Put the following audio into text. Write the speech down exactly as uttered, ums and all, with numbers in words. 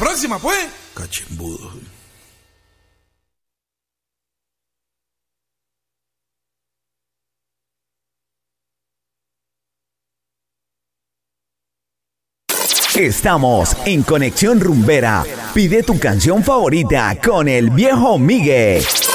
próxima, pues. Cachimbudo. Estamos en Conexión Rumbera. Pide tu canción favorita con el Viejo Migue.